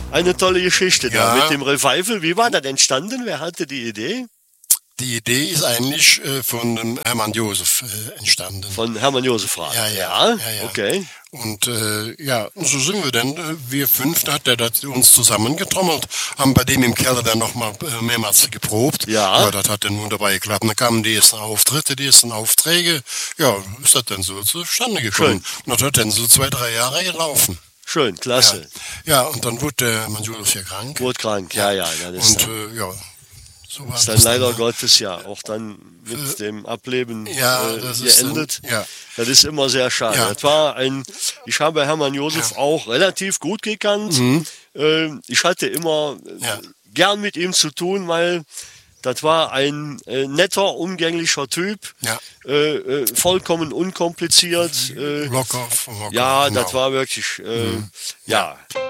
Eine tolle Geschichte da Ja. mit dem Revival. Wie war das entstanden? Wer hatte die Idee? Die Idee ist eigentlich von dem Hermann Josef entstanden. Von Hermann Josef Rath. Ja. Okay. Und ja, so sind wir dann, wir fünf, da hat er uns zusammengetrommelt, haben bei dem im Keller dann nochmal mehrmals geprobt. Ja. Das hat dann wunderbar geklappt. Dann kamen die ersten Auftritte, die ersten Aufträge. Ja, ist das dann so zustande gekommen. Und das hat dann so 2-3 Jahre gelaufen. Schön, klasse. Ja, und dann wurde der Hermann Josef ja krank. Wurde krank, ja. Das ist Und ja, so war ist dann das leider dann. Gottes ja auch dann mit dem Ableben Ja, das ist geendet. dann, ja. Das ist immer sehr schade. Ja. Das war ich habe Hermann Josef auch relativ gut gekannt. Ich hatte immer Ja. gern mit ihm zu tun, weil das war ein netter, umgänglicher Typ, Ja. vollkommen unkompliziert. Locker. Ja, genau. das war wirklich, ja.